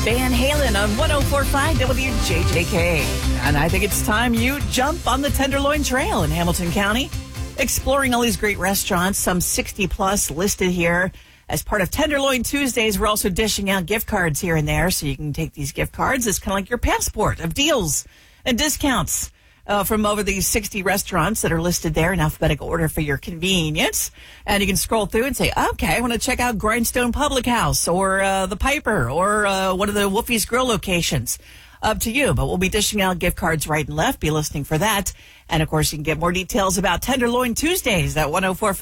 Van Halen on 104.5 WJJK. And I think it's time you jump on the Tenderloin Trail in Hamilton County, exploring all these great restaurants, some 60 plus listed here. As part of Tenderloin Tuesdays, we're also dishing out gift cards here and there, so you can take these gift cards as kind of like your passport of deals and discounts from over these 60 restaurants that are listed there in alphabetical order for your convenience. And you can scroll through and say, okay, I want to check out Grindstone Public House or the Piper or one of the Wolfie's Grill locations. Up to you, but we'll be dishing out gift cards right and left. Be listening for that. And, of course, you can get more details about Tenderloin Tuesdays at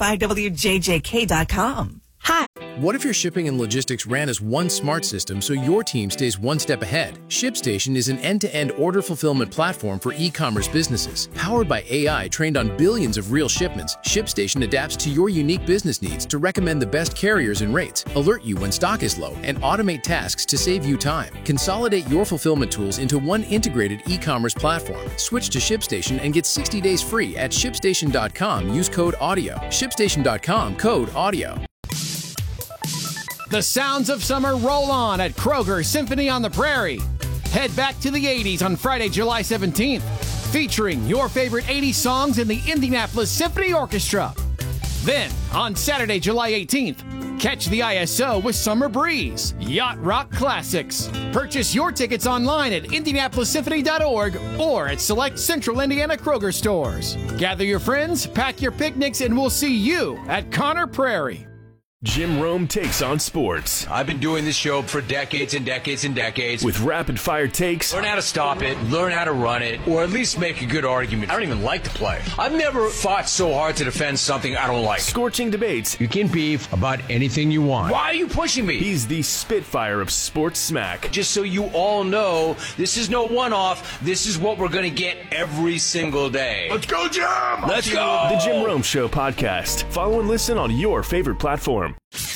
1045WJJK.com. Hi. What if your shipping and logistics ran as one smart system so your team stays one step ahead? ShipStation is an end-to-end order fulfillment platform for e-commerce businesses. Powered by AI trained on billions of real shipments, ShipStation adapts to your unique business needs to recommend the best carriers and rates, alert you when stock is low, and automate tasks to save you time. Consolidate your fulfillment tools into one integrated e-commerce platform. Switch to ShipStation and get 60 days free at ShipStation.com. Use code AUDIO. ShipStation.com, code AUDIO. The sounds of summer roll on at Kroger Symphony on the Prairie. Head back to the 80s on Friday, July 17th, featuring your favorite 80s songs in the Indianapolis Symphony Orchestra. Then, on Saturday, July 18th, catch the ISO with Summer Breeze, Yacht Rock Classics. Purchase your tickets online at IndianapolisSymphony.org or at select Central Indiana Kroger stores. Gather your friends, pack your picnics, and we'll see you at Conner Prairie. Jim Rome takes on sports. I've been doing this show for decades and decades and decades. With rapid-fire takes. Learn how to stop it, learn how to run it, or at least make a good argument. I don't even like to play. I've never fought so hard to defend something I don't like. Scorching debates. You can beef about anything you want. Why are you pushing me? He's the Spitfire of sports smack. Just so you all know, this is no one-off. This is what we're going to get every single day. Let's go, Jim! Let's go! The Jim Rome Show podcast. Follow and listen on your favorite platform.